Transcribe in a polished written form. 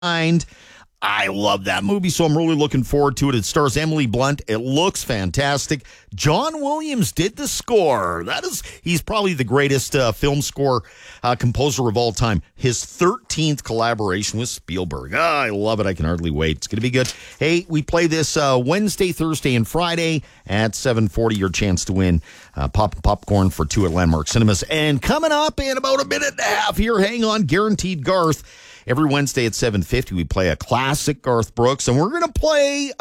I love that movie, so I'm really looking forward to it. It stars Emily Blunt. It looks fantastic. John Williams did the score. He's probably the greatest film score composer of all time. His 13th collaboration with Spielberg. I love it. I can hardly wait. It's going to be good. Hey, we play this Wednesday, Thursday, and Friday at 7:40. Your chance to win popcorn for two at Landmark Cinemas. And coming up in about a minute and a half here, hang on, Guaranteed Garth. Every Wednesday at 7:50, we play a classic Garth Brooks, and we're going to play